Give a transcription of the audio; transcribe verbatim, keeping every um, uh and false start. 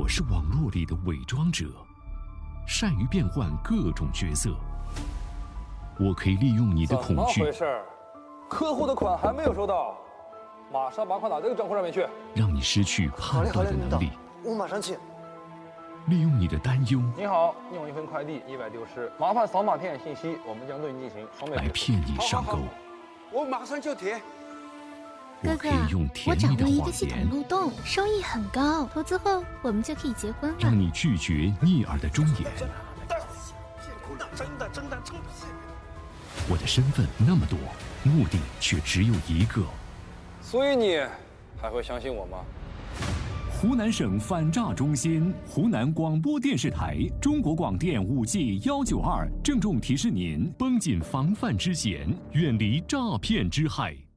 是网络里的伪装者，善于变换各种角色。我可以利用你的恐惧。 怎么回事？客户的款还没有收到，马上把款打这个账户上面去， 让你失去判断的能力。 我马上去。 利用你的担忧。 你好，你有一份快递意外丢失，麻烦扫码填写信息，我们将对你进行双倍来骗你上钩。 我马上就填。 我可以用甜蜜的我掌握一个谎系统言， 漏洞，收益很高，投资后我们就可以结婚了。 让你拒绝逆耳的忠言。 真的真的真的。 我的身份那么多，目的却只有一个。 所以你还会相信我吗？ 湖南省反诈中心、湖南广播电视台、中国广电五 G 幺九二郑重提示您：绷紧防范之弦，远离诈骗之害。